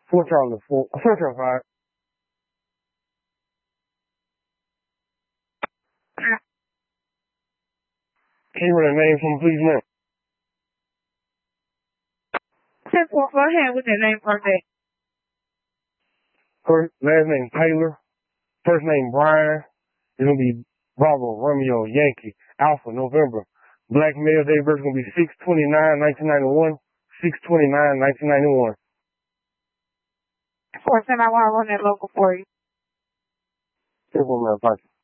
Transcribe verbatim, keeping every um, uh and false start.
four Charlie four four Charlie five. Can you run the name for me, please, ma'am? ten four, go ahead with your name per day. First, last name Taylor. First name Brian. It's gonna be Bravo, Romeo, Yankee, Alpha, November. Black male, date of birth is gonna be six twenty-nine nineteen ninety-one. six twenty-nine nineteen ninety-one. Of course, and I want to run that local for you. Simple, man. Thank you.